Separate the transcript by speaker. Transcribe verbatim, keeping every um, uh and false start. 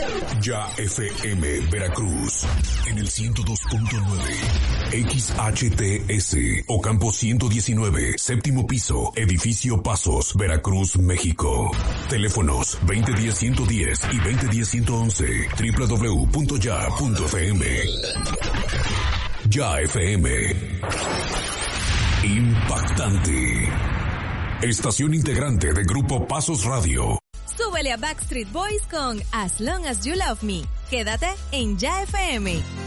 Speaker 1: Ya F M Veracruz en el ciento dos punto nueve, X H T S Ocampo ciento diecinueve, séptimo piso, edificio Pasos, Veracruz, México. Teléfonos veinte diez ciento diez y veinte diez ciento once, doble u doble u doble u punto ya punto f m. Ya F M. Impactante. Estación integrante de Grupo Pasos Radio.
Speaker 2: Súbele a Backstreet Boys con As Long As You Love Me. Quédate en Ya F M.